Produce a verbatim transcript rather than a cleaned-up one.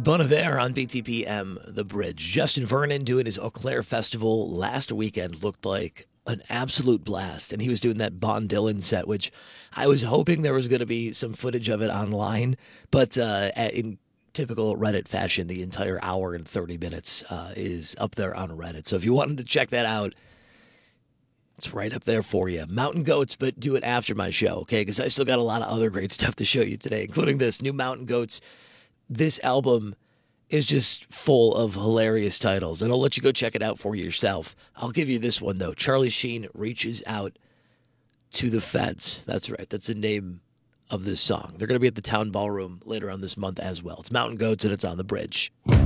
Bon Iver on B T P M, The Bridge. Justin Vernon doing his Eau Claire Festival last weekend looked like an absolute blast. And he was doing that Bon Dylan set, which I was hoping there was going to be some footage of it online. But uh, in typical Reddit fashion, the entire hour and thirty minutes uh, is up there on Reddit. So if you wanted to check that out, it's right up there for you. Mountain Goats, but do it after my show, okay? Because I still got a lot of other great stuff to show you today, including this new Mountain Goats. This album is just full of hilarious titles, and I'll let you go check it out for yourself. I'll give you this one, though. Charlie Sheen Reaches Out to the Feds. That's right. That's the name of this song. They're going to be at the Town Ballroom later on this month as well. It's Mountain Goats, and it's on The Bridge.